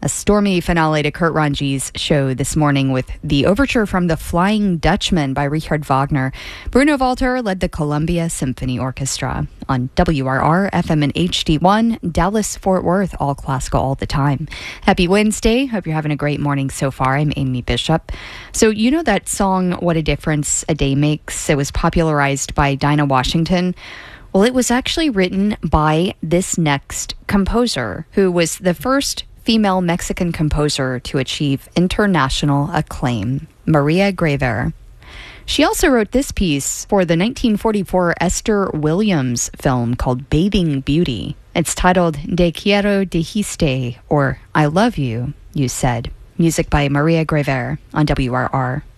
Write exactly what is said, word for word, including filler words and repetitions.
A stormy finale to Kurt Rangi's show this morning with the overture from The Flying Dutchman by Richard Wagner. Bruno Walter led the Columbia Symphony Orchestra. On W R R, F M and H D one, Dallas-Fort Worth, all classical all the time. Happy Wednesday. Hope you're having a great morning so far. I'm Amy Bishop. So you know that song, What a Difference a Day Makes? It was popularized by Dinah Washington. Well, it was actually written by this next composer, who was the first female Mexican composer to achieve international acclaim, Maria Greyver. She also wrote this piece for the nineteen forty-four Esther Williams film called Bathing Beauty. It's titled Te Quiero Dijiste, or I Love You, You Said. Music by Maria Greyver on W R R.